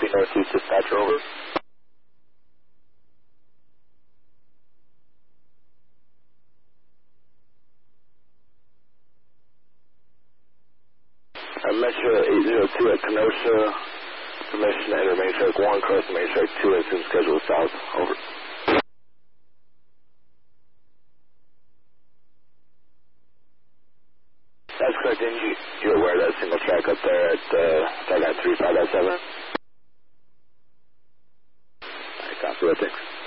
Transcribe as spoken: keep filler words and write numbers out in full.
Northeast dispatcher, over. Uh, Metro eight zero two at Kenosha, permission to enter main track one, cross main track two, and assume schedule south, over. That's correct, and you, you're aware of that single track up there at uh, tag at three five seven? Alright, copy that, thanks.